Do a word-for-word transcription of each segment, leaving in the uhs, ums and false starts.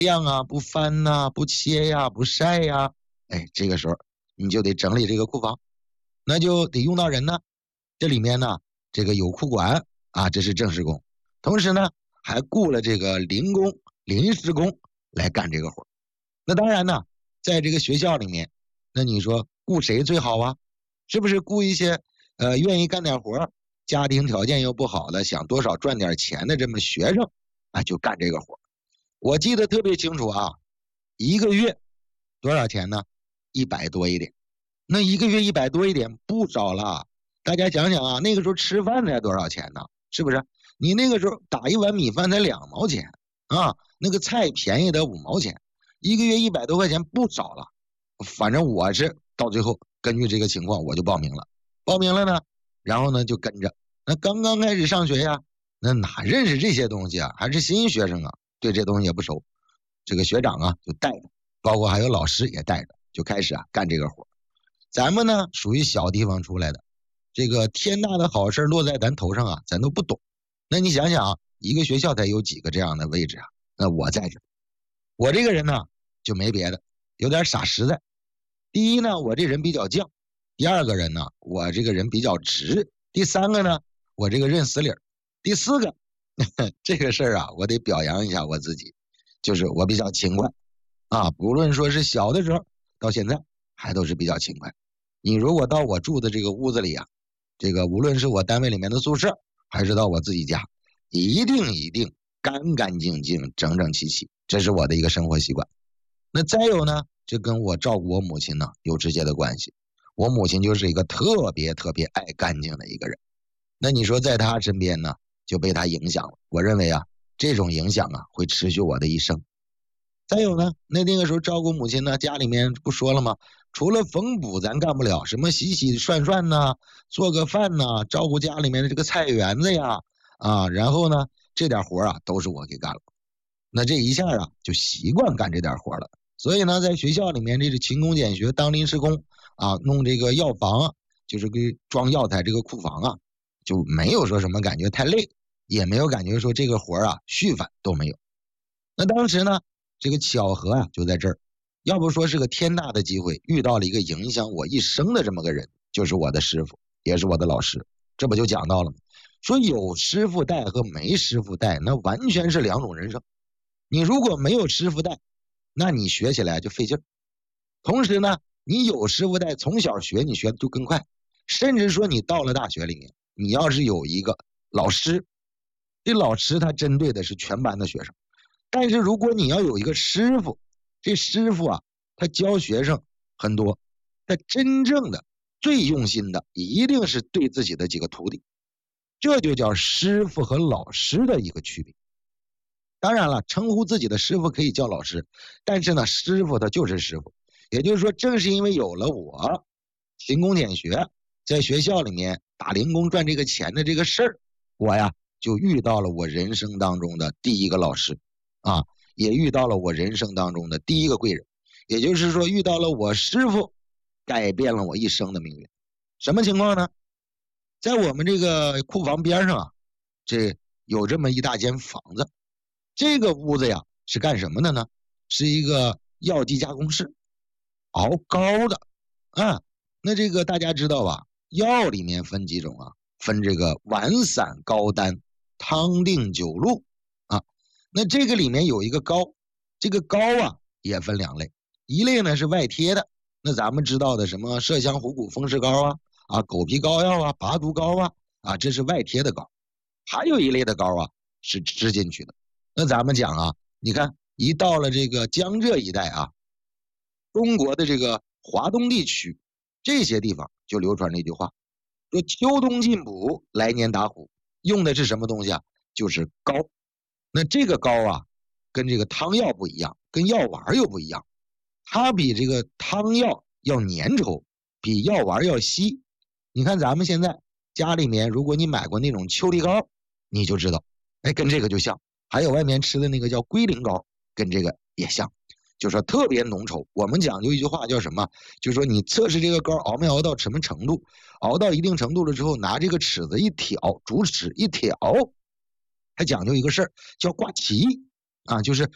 晾啊，不翻呐、不切呀、不晒呀，哎，这个时候你就得整理这个库房，那就得用到人呢。这里面呢，这个有库管啊，这是正式工，同时呢还雇了这个临工、临时工来干这个活。那当然呢，在这个学校里面，那你说雇谁最好啊？是不是雇一些呃愿意干点活、家庭条件又不好的，想多少赚点钱的这么学生啊，就干这个活？我记得特别清楚啊，一个月多少钱呢？一百多一点。那一个月一百多一点不少了。大家想想啊，那个时候吃饭才多少钱呢？是不是？你那个时候打一碗米饭才两毛钱啊，那个菜便宜得五毛钱，一个月一百多块钱不少了。反正我是到最后根据这个情况我就报名了，报名了呢，然后呢就跟着。那刚刚开始上学呀，那哪认识这些东西啊？还是新学生啊，对这东西也不熟。这个学长啊就带着，包括还有老师也带着，就开始啊干这个活。咱们呢属于小地方出来的，这个天大的好事落在咱头上啊，咱都不懂。那你想想啊，一个学校才有几个这样的位置啊？那我在这，我这个人呢就没别的，有点傻实在。第一呢，我这人比较犟；第二个人呢，我这个人比较直；第三个呢，我这个认死理儿；第四个，这个事儿啊，我得表扬一下我自己，就是我比较勤快啊。不论说是小的时候到现在，还都是比较勤快。你如果到我住的这个屋子里啊，这个无论是我单位里面的宿舍，还是到我自己家，一定一定干干净净、整整齐齐，这是我的一个生活习惯。那再有呢，这跟我照顾我母亲呢有直接的关系。我母亲就是一个特别特别爱干净的一个人。那你说在她身边呢，就被她影响了。我认为啊，这种影响啊会持续我的一生。再有呢，那那个时候照顾母亲呢，家里面不说了吗？除了缝补咱干不了，什么洗洗涮涮呐，做个饭呐，照顾家里面的这个菜园子呀，啊，然后呢，这点活啊都是我给干了。那这一下啊就习惯干这点活了。所以呢，在学校里面这是勤工俭学，当临时工啊，弄这个药房，就是给装药材这个库房啊，就没有说什么感觉太累，也没有感觉说这个活啊续烦都没有。那当时呢，这个巧合啊就在这儿，要不说是个天大的机会，遇到了一个影响我一生的这么个人，就是我的师傅，也是我的老师。这不就讲到了吗？说有师傅带和没师傅带，那完全是两种人生。你如果没有师傅带，那你学起来就费劲儿。同时呢，你有师傅带，从小学你学的就更快。甚至说你到了大学里面，你要是有一个老师，这老师他针对的是全班的学生。但是如果你要有一个师傅，这师傅啊，他教学生很多，他真正的最用心的一定是对自己的几个徒弟，这就叫师傅和老师的一个区别。当然了，称呼自己的师傅可以叫老师，但是呢，师傅他就是师傅。也就是说，正是因为有了我勤工俭学，在学校里面打零工赚这个钱的这个事儿，我呀就遇到了我人生当中的第一个老师啊，也遇到了我人生当中的第一个贵人，也就是说遇到了我师傅，改变了我一生的命运。什么情况呢？在我们这个库房边上啊，这有这么一大间房子，这个屋子呀是干什么的呢？是一个药剂加工室，熬膏的啊。那这个大家知道吧？药里面分几种啊？分这个丸散膏丹、汤定九露啊。那这个里面有一个膏，这个膏啊也分两类，一类呢是外贴的，那咱们知道的什么麝香虎骨风湿膏啊、啊狗皮膏药啊、拔毒膏啊，啊这是外贴的膏。还有一类的膏啊是吃进去的。那咱们讲啊，你看一到了这个江浙一带啊，中国的这个华东地区，这些地方就流传了一句话，说秋冬进补，来年打虎，用的是什么东西啊？就是膏。那这个膏啊，跟这个汤药不一样，跟药丸又不一样，它比这个汤药要粘稠，比药丸要稀。你看咱们现在家里面，如果你买过那种秋梨膏，你就知道，哎，跟这个就像。还有外面吃的那个叫龟苓膏，跟这个也像，就说特别浓稠。我们讲究一句话叫什么？就是说你测试这个膏熬没熬到什么程度，熬到一定程度了之后，拿这个尺子一挑，竹尺一挑，还讲究一个事儿叫挂旗啊，就是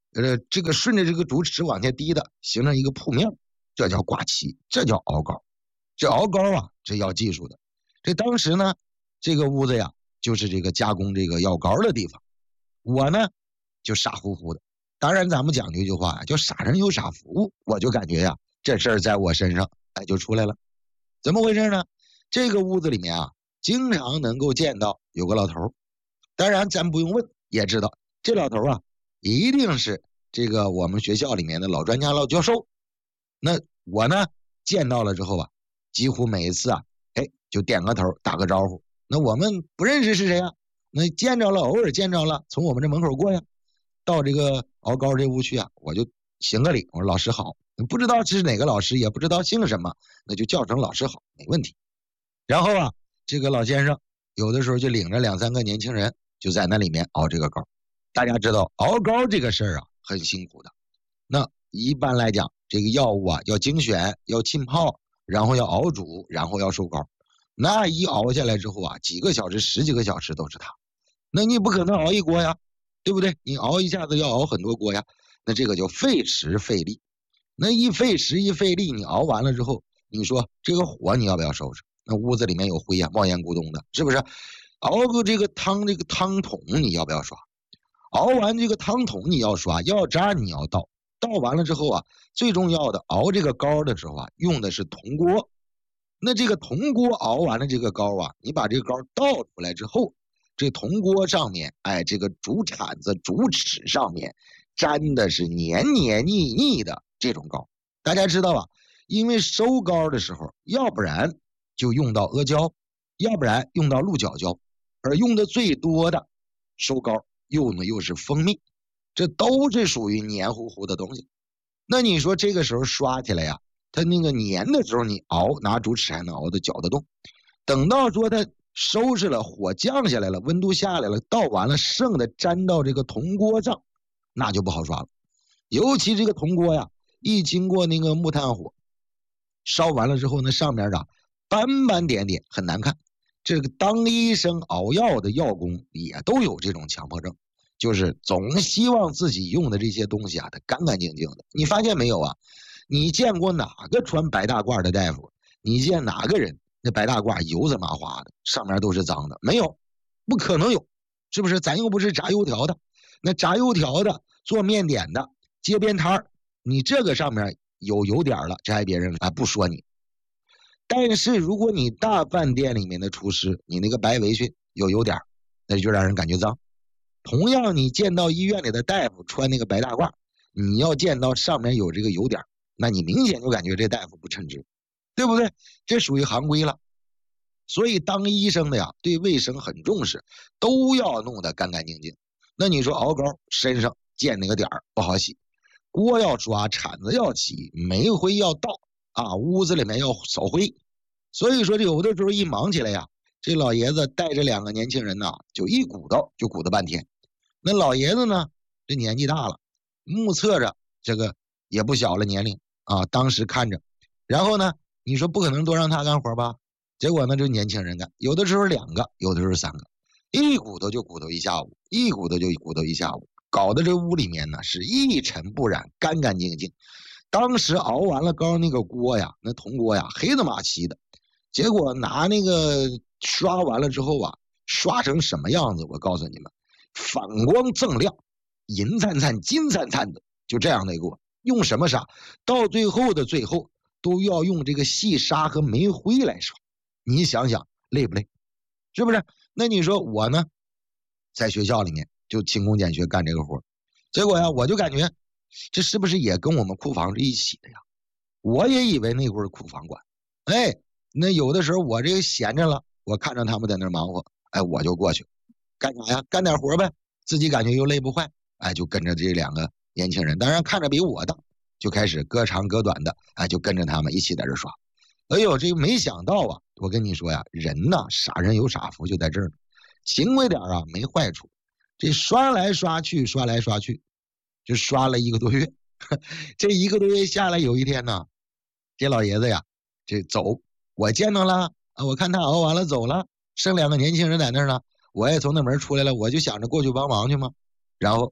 呃，这个顺着这个竹尺往下滴的，形成一个铺面，这叫挂漆，这叫熬膏。这熬膏啊，这要技术的。这当时呢，这个屋子呀，就是这个加工这个药膏的地方。我呢，就傻乎乎的。当然，咱们讲究一句话呀，叫傻人有傻福。我就感觉呀，这事儿在我身上，哎，就出来了。怎么回事呢？这个屋子里面啊，经常能够见到有个老头。当然，咱不用问也知道，这老头啊，一定是这个我们学校里面的老专家、老教授。那我呢，见到了之后啊，几乎每一次啊，哎，就点个头，打个招呼。那我们不认识是谁啊？那见着了，偶尔见着了，从我们这门口过呀，到这个熬膏这屋去啊，我就行个礼，我说老师好。不知道是哪个老师，也不知道姓什么，那就叫成老师好，没问题。然后啊，这个老先生有的时候就领着两三个年轻人，就在那里面熬这个膏。大家知道熬膏这个事儿啊，很辛苦的。那一般来讲，这个药物啊要精选，要浸泡，然后要熬煮，然后要收膏。那一熬下来之后啊，几个小时、十几个小时都是它。那你不可能熬一锅呀，对不对？你熬一下子要熬很多锅呀，那这个就费时费力。那一费时一费力，你熬完了之后，你说这个火你要不要收拾？那屋子里面有灰呀、啊，冒烟咕咚的，是不是？熬个这个汤，这个汤桶你要不要刷？熬完这个汤桶你要刷，药渣你要倒，倒完了之后啊，最重要的熬这个膏的时候啊，用的是铜锅。那这个铜锅熬完了这个膏啊，你把这个膏倒出来之后，这铜锅上面，哎，这个竹铲子、竹尺上面沾的是黏黏腻腻的这种膏。大家知道吧？因为收膏的时候，要不然就用到阿胶，要不然用到鹿角胶，而用的最多的收膏用的又是蜂蜜，这都是属于黏糊糊的东西。那你说这个时候刷起来呀，它那个黏的时候，你熬拿竹尺还能熬得搅得动。等到说它收拾了，火降下来了，温度下来了，倒完了，剩的粘到这个铜锅上，那就不好刷了。尤其这个铜锅呀，一经过那个木炭火烧完了之后，那上面啊斑斑点点，很难看。这个当医生熬药的药工也都有这种强迫症，就是总希望自己用的这些东西啊，它干干净净的。你发现没有啊？你见过哪个穿白大褂的大夫？你见哪个人那白大褂油子麻花的，上面都是脏的？没有，不可能有，是不是？咱又不是炸油条的，那炸油条的、做面点的、街边摊儿，你这个上面有油点了，这还别人啊不说你。但是如果你大饭店里面的厨师，你那个白围裙有油点，那就让人感觉脏。同样，你见到医院里的大夫穿那个白大褂，你要见到上面有这个油点，那你明显就感觉这大夫不称职，对不对？这属于行规了。所以当医生的呀，对卫生很重视，都要弄得干干净净。那你说熬膏身上见那个点儿不好洗，锅要刷，铲子要洗，煤灰要倒啊，屋子里面要扫灰。所以说这有的时候一忙起来呀，这老爷子带着两个年轻人呢，就一鼓捣就鼓捣半天。那老爷子呢，这年纪大了，目测着这个也不小了年龄啊，当时看着，然后呢，你说不可能多让他干活吧？结果呢，就年轻人干，有的时候两个，有的时候三个，一鼓捣就鼓捣一下午，一鼓捣就鼓捣一下午，搞得这屋里面呢是一尘不染，干干净净。当时熬完了膏那个锅呀，那铜锅呀，黑的麻漆的。结果拿那个刷完了之后啊，刷成什么样子？我告诉你们，反光锃亮，银灿灿、金灿灿的，就这样的一个。用什么刷？到最后的最后，都要用这个细沙和煤灰来刷。你想想，累不累？是不是？那你说我呢，在学校里面就勤工俭学干这个活，结果呀，我就感觉这是不是也跟我们库房是一起的呀？我也以为那会儿库房管，哎。那有的时候我这个闲着了，我看着他们在那忙活，哎，我就过去干啥呀？干点活呗，自己感觉又累不坏，哎，就跟着这两个年轻人，当然看着比我大，就开始割长割短的，哎，就跟着他们一起在这刷。哎呦，这没想到啊！我跟你说呀，人呐，傻人有傻福就在这儿呢。勤快点啊，没坏处。这刷来刷去，刷来刷去，就刷了一个多月。这一个多月下来，有一天呢，这老爷子呀，这走。我见到了啊，我看他熬完了走了，剩两个年轻人在那儿呢，我也从那门出来了，我就想着过去帮忙去嘛。然后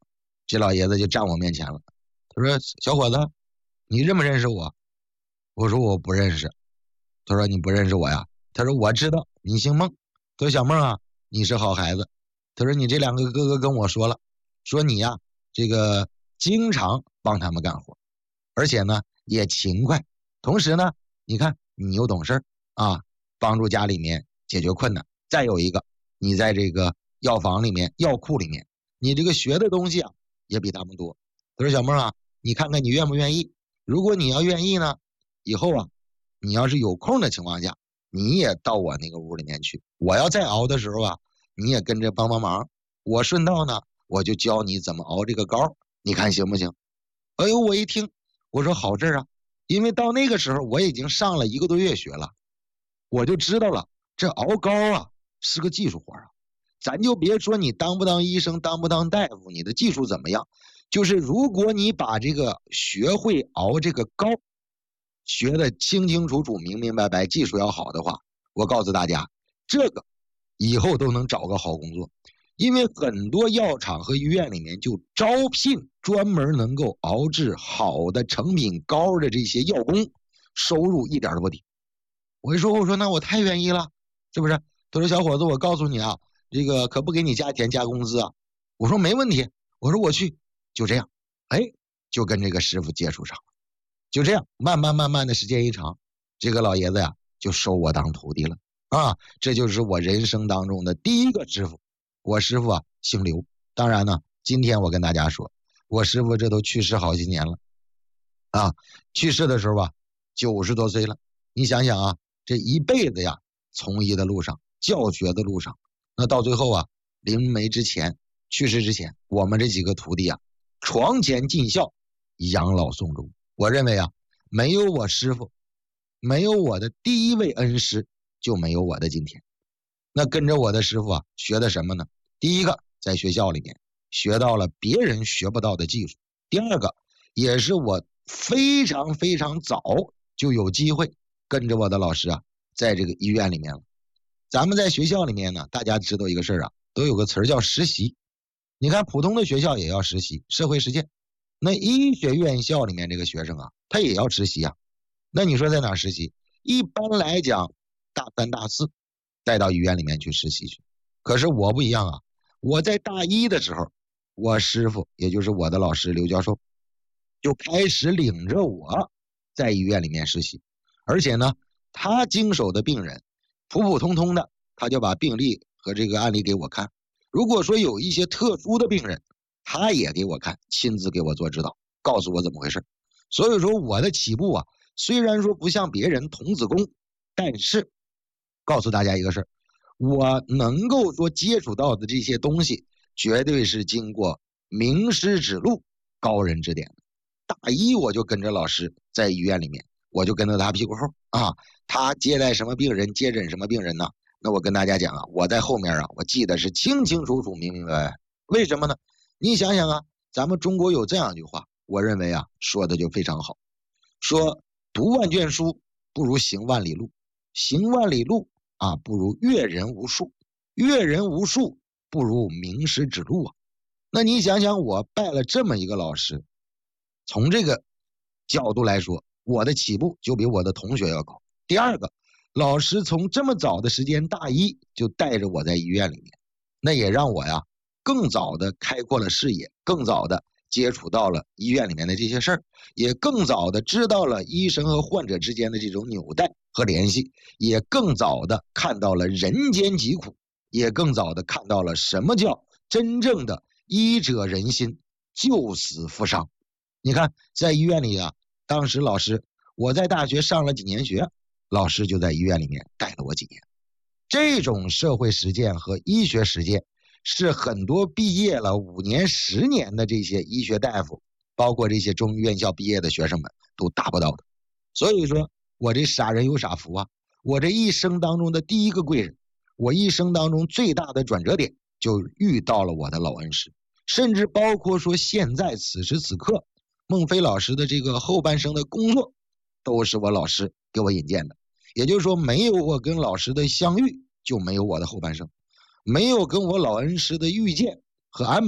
这老爷子就站我面前了，他说：“小伙子，你认不认识我？”我说：“我不认识。”他说：“你不认识我呀？”他说：“我知道你姓孟。”他说：“小孟啊，你是好孩子。”他说：“你这两个哥哥跟我说了，说你呀，这个经常帮他们干活，而且呢也勤快，同时呢，你看你又懂事啊，帮助家里面解决困难。再有一个，你在这个药房里面、药库里面，你这个学的东西啊也比他们多。”他说：“小孟啊，你看看你愿不愿意？如果你要愿意呢，以后啊，你要是有空的情况下，你也到我那个屋里面去。我要再熬的时候啊，你也跟着帮帮忙。我顺道呢，我就教你怎么熬这个膏，你看行不行？”哎呦，我一听，我说好事啊，因为到那个时候我已经上了一个多月学了，我就知道了，这熬膏啊是个技术活啊。咱就别说你当不当医生，当不当大夫，你的技术怎么样，就是如果你把这个学会熬这个膏，学的清清楚楚、明明白白，技术要好的话，我告诉大家，这个以后都能找个好工作。因为很多药厂和医院里面就招聘专门能够熬制好的成品膏的这些药工，收入一点都不低。我一说，我说那我太愿意了，是不是？他说：“小伙子，我告诉你啊，这个可不给你加钱加工资啊。”我说：“没问题。”我说：“我去。”就这样，哎，就跟这个师傅接触上了。就这样，慢慢慢慢的时间一长，这个老爷子呀就收我当徒弟了啊！这就是我人生当中的第一个师傅。我师傅啊姓刘，当然呢，今天我跟大家说，我师傅这都去世好几年了啊！去世的时候啊，九十多岁了。你想想啊，这一辈子呀，从医的路上，教学的路上，那到最后啊，临没之前，去世之前，我们这几个徒弟啊，床前尽孝，养老送终。我认为啊，没有我师傅，没有我的第一位恩师，就没有我的今天。那跟着我的师傅啊，学的什么呢？第一个，在学校里面学到了别人学不到的技术；第二个，也是我非常非常早就有机会跟着我的老师啊，在这个医院里面了。咱们在学校里面呢，大家知道一个事儿啊，都有个词儿叫实习。你看，普通的学校也要实习，社会实践。那医学院校里面这个学生啊，他也要实习啊。那你说在哪实习？一般来讲，大三、大四带到医院里面去实习去。可是我不一样啊，我在大一的时候，我师傅也就是我的老师刘教授，就开始领着我在医院里面实习。而且呢，他经手的病人普普通通的，他就把病历和这个案例给我看。如果说有一些特殊的病人，他也给我看，亲自给我做指导，告诉我怎么回事。所以说我的起步啊，虽然说不像别人童子功，但是告诉大家一个事儿，我能够说接触到的这些东西，绝对是经过名师指路、高人指点的。大一我就跟着老师在医院里面，我就跟着他屁股后啊，他接待什么病人，接诊什么病人呢？那我跟大家讲啊，我在后面啊，我记得是清清楚楚、明明白白。为什么呢？你想想啊，咱们中国有这样一句话，我认为啊，说的就非常好，说读万卷书不如行万里路，行万里路啊不如阅人无数，阅人无数不如名师指路啊。那你想想，我拜了这么一个老师，从这个角度来说，我的起步就比我的同学要高。第二个，老师从这么早的时间，大一就带着我在医院里面，那也让我呀更早的开阔了视野，更早的接触到了医院里面的这些事儿，也更早的知道了医生和患者之间的这种纽带和联系，也更早的看到了人间疾苦，也更早的看到了什么叫真正的医者仁心，救死扶伤。你看，在医院里啊，当时老师，我在大学上了几年学，老师就在医院里面带了我几年。这种社会实践和医学实践是很多毕业了五年、十年的这些医学大夫，包括这些中医院校毕业的学生们都达不到的。所以说，我这傻人有傻福啊！我这一生当中的第一个贵人，我一生当中最大的转折点，就遇到了我的老恩师，甚至包括说现在此时此刻，孟非老师的这个后半生的工作，都是我老师给我引荐的。也就是说，没有我跟老师的相遇，就没有我的后半生。没有跟我老恩师的遇见和安排，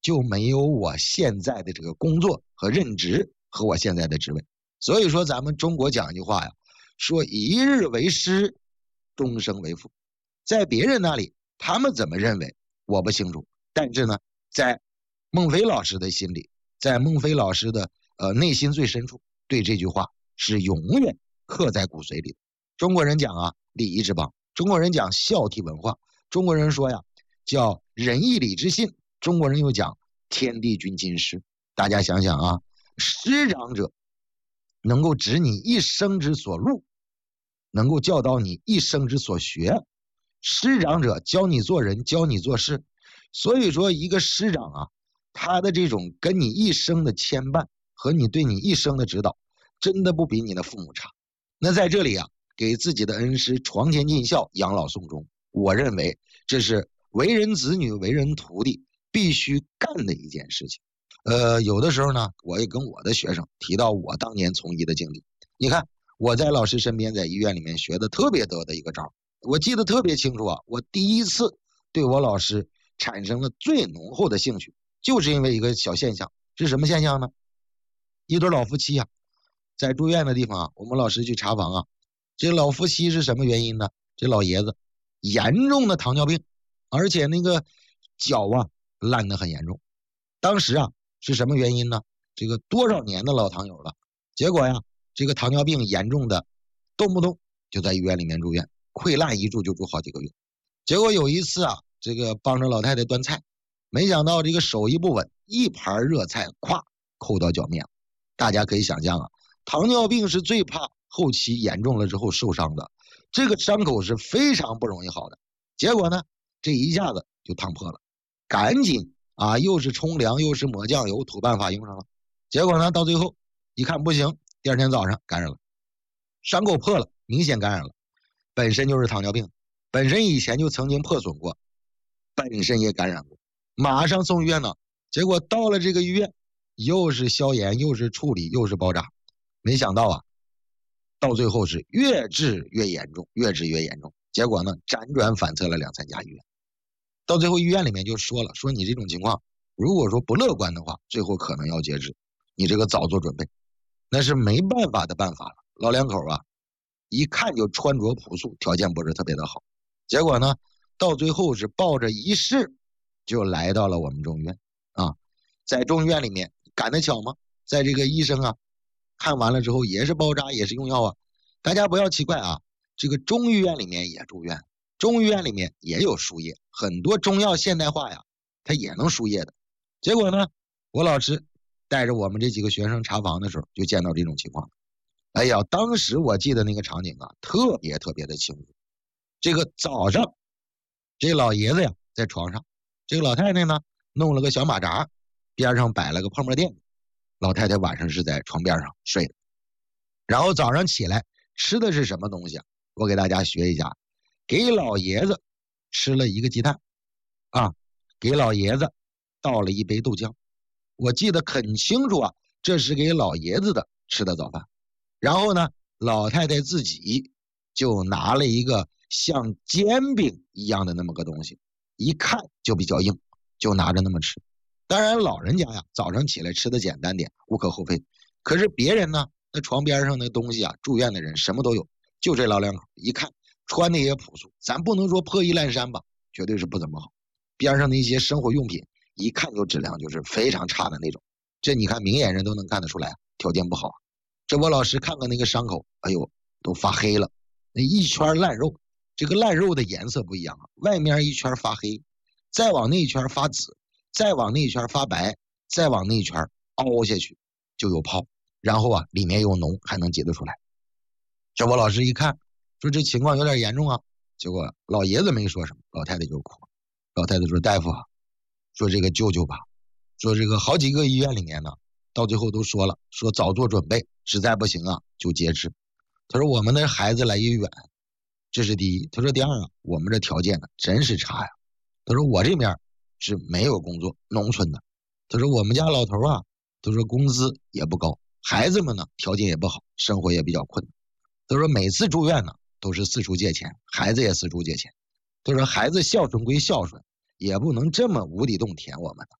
就没有我现在的这个工作和任职和我现在的职位。所以说咱们中国讲一句话呀，说一日为师，终生为父。在别人那里他们怎么认为我不清楚，但是呢在孟非老师的心里，在孟非老师的呃内心最深处，对这句话是永远刻在骨髓里的。中国人讲啊，礼仪之邦，中国人讲孝悌文化，中国人说呀叫仁义礼智信，中国人又讲天地君亲师。大家想想啊，师长者能够指你一生之所路，能够教导你一生之所学，师长者教你做人，教你做事。所以说一个师长啊，他的这种跟你一生的牵绊和你对你一生的指导，真的不比你的父母差。那在这里啊，给自己的恩师床前尽孝，养老送终，我认为这是为人子女为人徒弟必须干的一件事情。呃，有的时候呢，我也跟我的学生提到我当年从医的经历。你看我在老师身边，在医院里面学的特别得的一个招，我记得特别清楚啊。我第一次对我老师产生了最浓厚的兴趣，就是因为一个小现象。是什么现象呢？一对老夫妻啊，在住院的地方啊，我们老师去查房啊，这老夫妻是什么原因呢？这老爷子严重的糖尿病，而且那个脚啊烂得很严重。当时啊是什么原因呢？这个多少年的老糖友了，结果呀这个糖尿病严重的动不动就在医院里面住院，溃烂一住就住好几个月。结果有一次啊，这个帮着老太太端菜，没想到这个手艺不稳，一盘热菜咵扣到脚面了。大家可以想象啊，糖尿病是最怕后期严重了之后受伤的，这个伤口是非常不容易好的。结果呢这一下子就烫破了，赶紧啊又是冲凉又是抹酱油，土办法用上了。结果呢到最后一看不行，第二天早上感染了，伤口破了，明显感染了，本身就是糖尿病，本身以前就曾经破损过，本身也感染过，马上送医院呢。结果到了这个医院，又是消炎又是处理又是包扎，没想到啊到最后是越治越严重，越治越严重。结果呢辗转反侧了两三家医院，到最后医院里面就说了，说你这种情况如果说不乐观的话，最后可能要截肢，你这个早做准备。那是没办法的办法了。老两口啊一看就穿着朴素，条件不是特别的好。结果呢到最后是抱着一试就来到了我们中医院啊。在中医院里面赶得巧吗？在这个医生啊看完了之后也是包扎也是用药啊。大家不要奇怪啊，这个中医院里面也住院，中医院里面也有输液，很多中药现代化呀它也能输液的。结果呢我老师带着我们这几个学生查房的时候就见到这种情况。哎呀，当时我记得那个场景啊特别特别的清楚。这个早上这个老爷子呀在床上，这个老太太呢弄了个小马扎，边上摆了个泡沫垫，老太太晚上是在床边上睡的。然后早上起来吃的是什么东西啊？我给大家学一下，给老爷子吃了一个鸡蛋啊，给老爷子倒了一杯豆浆。我记得很清楚啊，这是给老爷子的吃的早饭。然后呢老太太自己就拿了一个像煎饼一样的那么个东西，一看就比较硬，就拿着那么吃。当然老人家呀早上起来吃的简单点无可厚非，可是别人呢那床边上那东西啊，住院的人什么都有，就这老两口一看穿的也朴素，咱不能说破衣烂衫吧，绝对是不怎么好。边上的一些生活用品一看就质量就是非常差的那种，这你看明眼人都能看得出来条件不好。这我老师看看那个伤口，哎呦都发黑了，那一圈烂肉，这个烂肉的颜色不一样啊，外面一圈发黑，再往那一圈发紫，再往那一圈发白，再往那一圈凹下去就有泡，然后啊里面又浓，还能挤得出来。这我老师一看说这情况有点严重啊，结果老爷子没说什么，老太太就哭了。老太太说大夫啊，说这个救救吧，说这个好几个医院里面呢到最后都说了，说早做准备，实在不行啊就截肢。他说我们的孩子来也远，这是第一。他说第二啊，我们这条件呢真是差呀。他说我这边是没有工作，农村的。他说我们家老头啊，他说工资也不高，孩子们呢条件也不好，生活也比较困难。他说每次住院呢都是四处借钱，孩子也四处借钱。他说孩子孝顺归孝顺，也不能这么无底洞填我们的。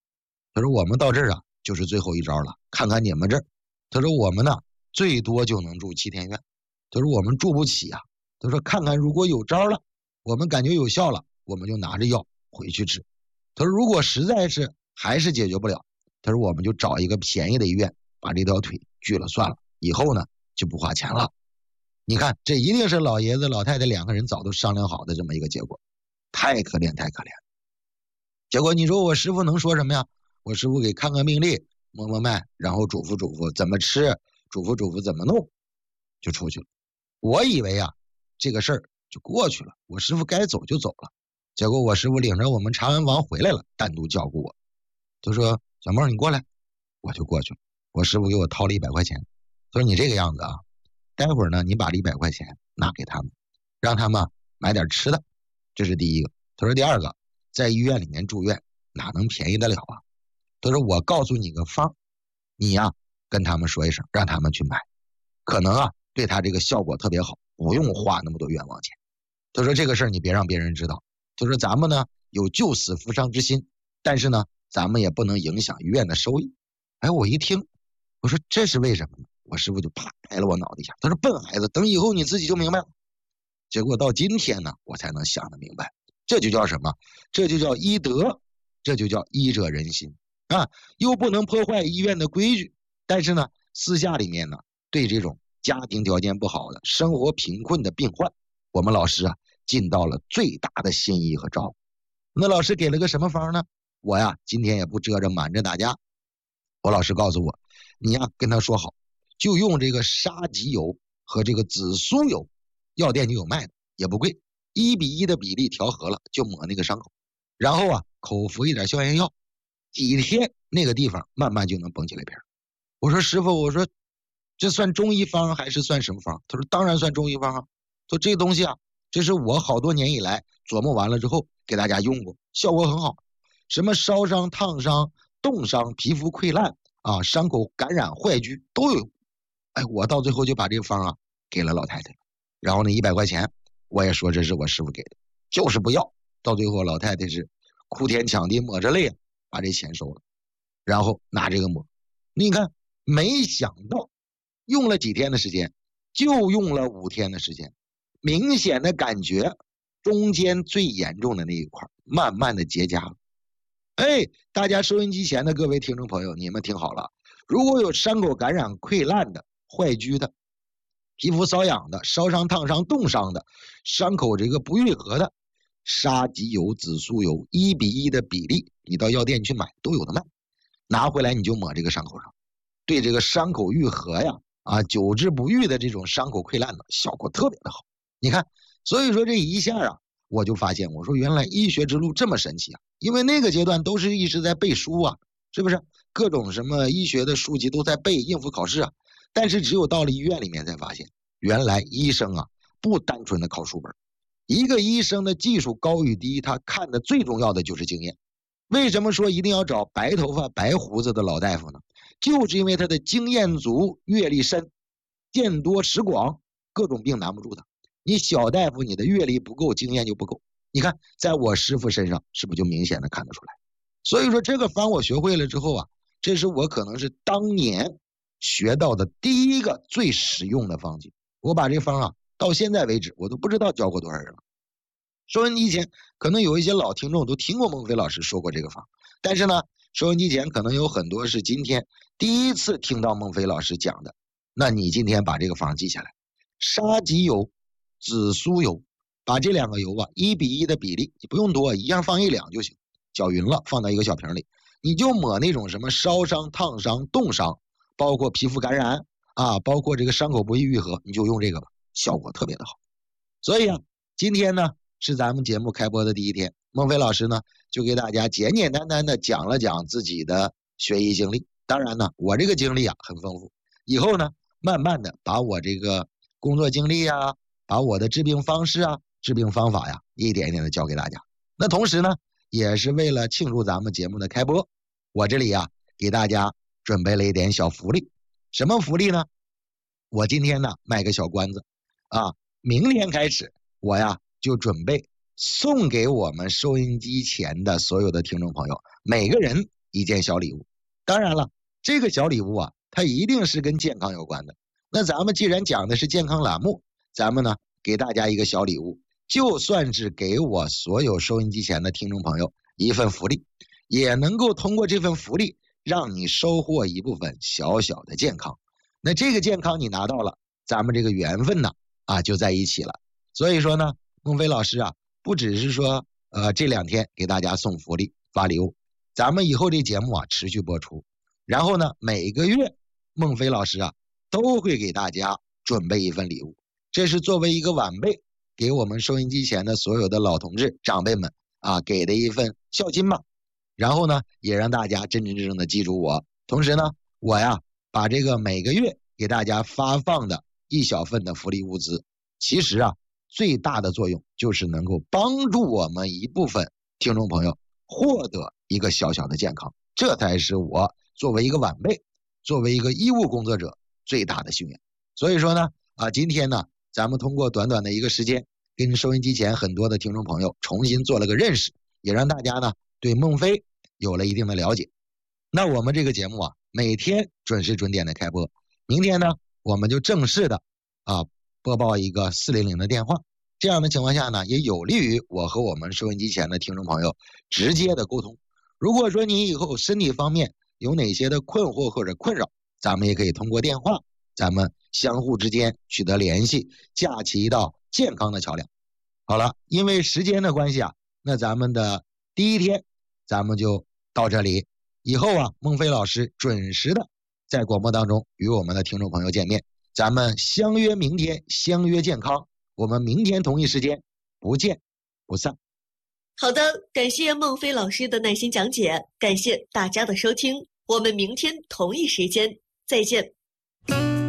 他说我们到这儿啊就是最后一招了，看看你们这儿。他说我们呢最多就能住七天院，他说我们住不起啊。他说看看如果有招了，我们感觉有效了，我们就拿着药回去治。他说如果实在是还是解决不了，他说我们就找一个便宜的医院把这条腿锯了算了，以后呢就不花钱了。你看这一定是老爷子老太太两个人早都商量好的这么一个结果，太可怜太可怜。结果你说我师傅能说什么呀？我师傅给看看病历，摸摸脉，然后嘱咐嘱咐怎么吃，嘱咐嘱咐怎么弄，就出去了。我以为啊这个事儿就过去了，我师傅该走就走了。结果我师傅领着我们查完房回来了，单独叫过我，就说小孟你过来，我就过去了。我师傅给我掏了一百块钱，他说你这个样子啊，待会儿呢你把这一百块钱拿给他们，让他们买点吃的，这是第一个。他说第二个，在医院里面住院哪能便宜得了啊？他说我告诉你个方，你呀、啊、跟他们说一声，让他们去买，可能啊对他这个效果特别好，不用花那么多冤枉钱。他说这个事儿你别让别人知道。他说咱们呢有救死扶伤之心，但是呢咱们也不能影响医院的收益。哎，我一听，我说这是为什么呢？我师傅就啪拍了我脑袋下，他说笨孩子，等以后你自己就明白了。结果到今天呢我才能想得明白，这就叫什么？这就叫医德，这就叫医者仁心啊！又不能破坏医院的规矩，但是呢私下里面呢对这种家庭条件不好的生活贫困的病患，我们老师啊尽到了最大的心意和照顾。那老师给了个什么方呢？我呀今天也不遮着瞒着大家，我老师告诉我，你呀跟他说好，就用这个沙棘油和这个紫苏油，药店就有卖的，也不贵，一比一的比例调和了，就抹那个伤口，然后啊口服一点消炎药，几天那个地方慢慢就能绷起来皮。我说师傅，我说这算中医方还是算什么方？他说当然算中医方啊。说这个东西啊，这是我好多年以来琢磨完了之后给大家用过，效果很好。什么烧伤、烫伤、冻伤、皮肤溃烂啊、伤口感染、坏疽都有。哎，我到最后就把这个方啊给了老太太，然后呢一百块钱我也说这是我师傅给的，就是不要。到最后老太太是哭天抢地抹着泪把这钱收了，然后拿这个抹。你看，没想到用了几天的时间，就用了五天的时间，明显的感觉中间最严重的那一块慢慢的结痂了。哎，大家收音机前的各位听众朋友，你们听好了，如果有伤口感染溃烂的、坏疽的、皮肤瘙痒的、烧伤烫伤冻伤的、伤口这个不愈合的，沙棘油、紫苏油一比一的比例，你到药店去买都有的卖，拿回来你就抹这个伤口上，对这个伤口愈合呀啊久治不愈的这种伤口溃烂的效果特别的好。你看，所以说这一下啊我就发现，我说原来医学之路这么神奇啊！因为那个阶段都是一直在背书啊，是不是？各种什么医学的书籍都在背，应付考试啊。但是只有到了医院里面才发现，原来医生啊不单纯的靠书本。一个医生的技术高与低，他看的最重要的就是经验。为什么说一定要找白头发白胡子的老大夫呢？就是因为他的经验足，阅历深，见多识广，各种病难不住他。你小大夫你的阅历不够，经验就不够。你看在我师傅身上是不是就明显的看得出来？所以说这个方我学会了之后啊，这是我可能是当年学到的第一个最实用的方剂。我把这方啊到现在为止我都不知道教过多少人了。收音机前可能有一些老听众都听过孟非老师说过这个方，但是呢收音机前可能有很多是今天第一次听到孟非老师讲的。那你今天把这个方记下来，沙棘油、紫苏油，把这两个油啊一比一的比例，你不用多，一样放一两就行，搅匀了放到一个小瓶里，你就抹那种什么烧伤、烫伤、冻伤，包括皮肤感染啊，包括这个伤口不易愈合，你就用这个吧，效果特别的好。所以啊，今天呢是咱们节目开播的第一天，孟非老师呢就给大家简简单单的讲了讲自己的学医经历。当然呢，我这个经历啊很丰富，以后呢慢慢的把我这个工作经历啊，把我的治病方式啊、治病方法呀，一点一点的教给大家。那同时呢，也是为了庆祝咱们节目的开播，我这里呀给大家准备了一点小福利。什么福利呢？我今天呢卖个小关子啊，明天开始我呀就准备送给我们收音机前的所有的听众朋友，每个人一件小礼物。当然了，这个小礼物啊，它一定是跟健康有关的。那咱们既然讲的是健康栏目，咱们呢给大家一个小礼物，就算是给我所有收音机前的听众朋友一份福利，也能够通过这份福利让你收获一部分小小的健康。那这个健康你拿到了，咱们这个缘分呢啊就在一起了。所以说呢，孟非老师啊，不只是说呃这两天给大家送福利发礼物，咱们以后这节目啊持续播出，然后呢每个月孟非老师啊都会给大家准备一份礼物，这是作为一个晚辈给我们收音机前的所有的老同志长辈们啊给的一份孝心吧。然后呢也让大家真真正正的记住我，同时呢我呀把这个每个月给大家发放的一小份的福利物资，其实啊最大的作用就是能够帮助我们一部分听众朋友获得一个小小的健康，这才是我作为一个晚辈，作为一个医务工作者最大的心愿。所以说呢啊，今天呢咱们通过短短的一个时间跟收音机前很多的听众朋友重新做了个认识，也让大家呢对孟非有了一定的了解。那我们这个节目啊每天准时准点的开播，明天呢我们就正式的啊播报一个四零零的电话，这样的情况下呢也有利于我和我们收音机前的听众朋友直接的沟通。如果说你以后身体方面有哪些的困惑或者困扰，咱们也可以通过电话，咱们相互之间取得联系，架起一道健康的桥梁。好了，因为时间的关系啊，那咱们的第一天咱们就到这里。以后啊，孟非老师准时的在广播当中与我们的听众朋友见面，咱们相约明天，相约健康。我们明天同一时间不见不散。 好的，感谢孟非老师的耐心讲解，感谢大家的收听，我们明天同一时间再见。